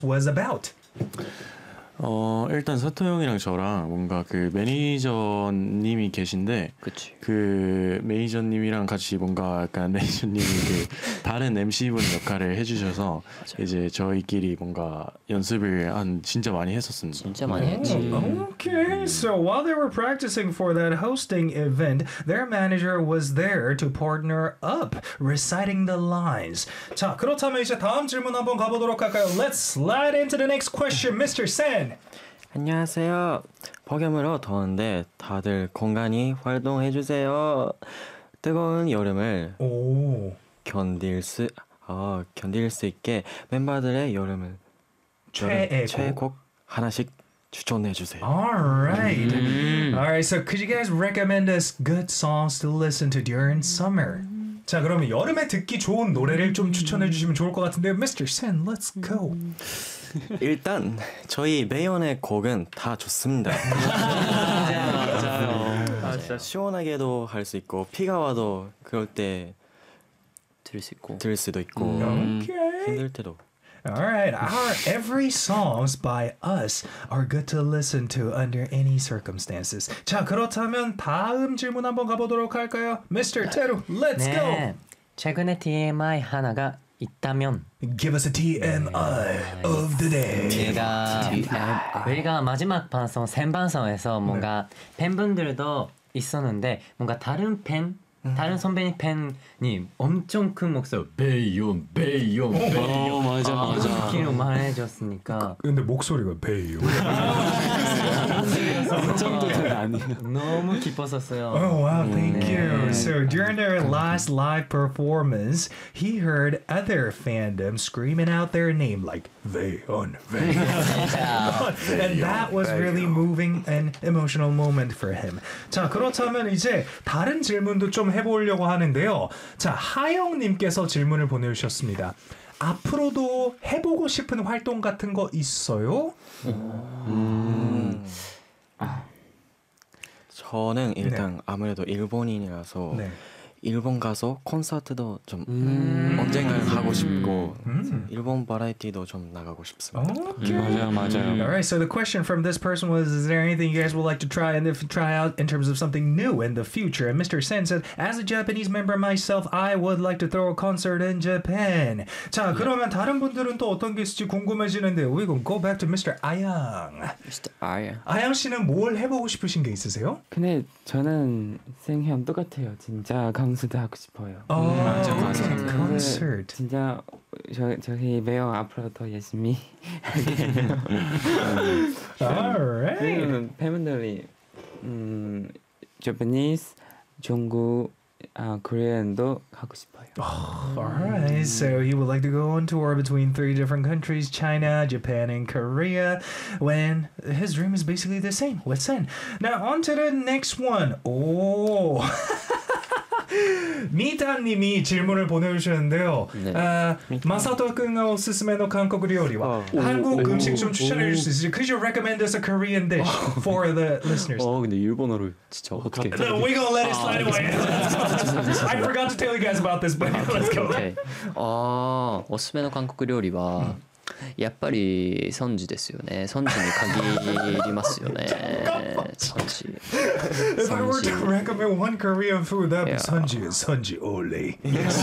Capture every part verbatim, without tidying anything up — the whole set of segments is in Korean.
was about. 어 일단 사토 형이랑 저랑 뭔가 그 매니저님이 계신데 그치. 그 매니저님이랑 같이 뭔가 약간 매니저님이 그 다른 엠씨분 역할을 해주셔서 이제 저희끼리 뭔가 연습을 한 진짜 많이 했었습니다. 진짜 많이 했지. Okay, so while they were practicing for that hosting event, their manager was there to partner up, reciting the lines. 자, 그렇다면 이제 다음 질문 한번 가보도록 할까요? Let's slide into the next question, Mister Sen. 안녕하세요. 폭염으로 더운데 다들 건강히 활동해 주세요. 뜨거운 여름을 오, 견딜 수 어, 견딜 수 있게 멤버들의 여름을 최애곡. 최애곡 하나씩 추천해 주세요. All right. All right, so could you guys recommend us good songs to listen to during summer? 자, 그러면 여름에 듣기 좋은 노래를 좀 추천해 주시면 좋을 것 같은데요. Mister Sen, let's go. 일단 저희 매연의 곡은 다 좋습니다. 맞아요. 아, 진짜 시원하게도 할 수 있고 비가 와도 그럴 때 들을 수 있고 들을 수도 있고 Okay. 힘들 때도. All right, our every songs by us are good to listen to under any circumstances. 자, 그렇다면 다음 질문 한번 가보도록 할까요? Mister Teru, let's 네. 최근에 티엠아이 하나가 있다면 go. Give us a T M I of the day. 우리가 우리가 마지막 방송 생방송에서 뭔가 팬분들도 있었는데 뭔가 다른 팬 다른 선배님 팬이 엄청 큰 목소리 베이온 베이온 어 맞아 맞아. 그렇게 말해줬으니까 근데 목소리가 베이요. 그 정도는 아니에요. 너무 기뻤었어요. Oh wow, thank 네. you. So during their last live performance, he heard other fandom screaming out their name like Vaeon, Vaeon. And that was really moving and emotional moment for him. 자, 그렇다면 이제 다른 질문도 좀 해보려고 하는데요. 자, 하영님께서 질문을 보내주셨습니다. 앞으로도 해보고 싶은 활동 같은 거 있어요? 음. 저는 일단 네. 아무래도 일본인이라서 네. 일본 가서 콘서트도 좀 음. 언젠가 하고 싶고 음. 일본 바라에티도 좀 나가고 싶습니다. Okay. 맞아요 맞아요. All right, so the question from this person was, is there anything you guys would like to try and if try out in terms of something new in the future? And Mister Sen said, as a Japanese member myself, I would like to throw a concert in Japan. 자, 그러면 다른 분들은 또 어떤 게 있을지 궁금해지는데 we gonna go back to Mister 아양. 미스터 아야. 아양 씨는 뭘 해보고 싶으신 게 있으세요? 근데 저는 생형 똑같아요. 진짜 콘서트 하고 싶어요. 어, 맞아, 맞아. okay, 근데 concert. 진짜 저 저희 매형 앞으로 더 열심히 하게요. All right. 그리고 팬분들이 음, Japanese, 중국, 아 코리안도 하고 싶어요. All right, so he would like to go on tour between three different countries, China, Japan, and Korea, when his dream is basically the same with Sen. Now, on to the next one. Oh. 미타님이 질문을 보내주셨는데요. 네. 아, 마사토君が おすすめの韓国料理は 한국 음식 좀 추천해 줄 수 있어요? Could you recommend us a Korean dish for the listeners? 어 근데 일본어를 진짜 어떻게? No, we gonna let it slide away. I forgot to tell you guys about this, but let's go. 오케이. 아, おすすめの韓国料理はやっぱりソンジですよね。ソンジに限りますよね。ソンジ。 If I were to recommend one Korean food, that'd be Yeah. Sunji and Sunji only.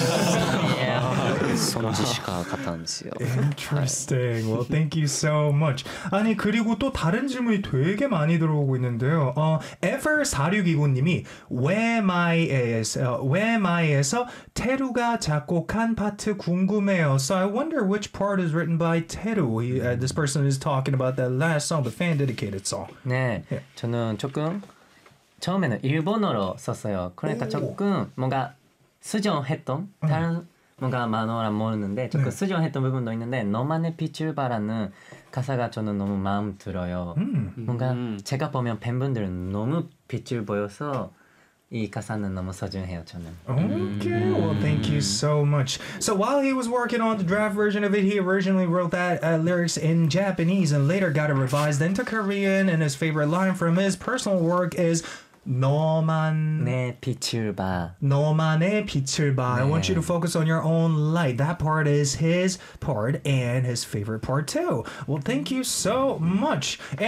ソンジしか勝たんですよ。 Interesting. Well, thank you so much. 아니 그리고 또 다른 질문이 되게 많이 들어오고 있는데요. 어, 에버 사육이구님이 웨마이에서 웨마이에서 테루가 작곡한 파트 궁금해요. So I wonder which part is written by Teru. He, uh, this person is talking about that last song, the fan dedicated song. 네, 예. 저는 조금 처음에는 일본어로 썼어요. 그러니까 오. 조금 뭔가 수정했던 다른 뭔가 만화랑 모르는데 조금 네. 수정했던 부분도 있는데 너만의 빛을 바라는 가사가 저는 너무 마음 들어요. 음. 뭔가 제가 보면 팬분들은 너무 빛을 보여서 이 가사는 너무 소중해요 저는. Okay, well, thank you so much. So while he was working on the draft version of it, he originally wrote that uh, lyrics in Japanese and later got it revised into Korean. And his favorite line from his personal work is 너만 내 빛을 봐. 너만의 빛을 봐. I want you to focus on your own light. That part is his part and his favorite part too. Well, thank you so much.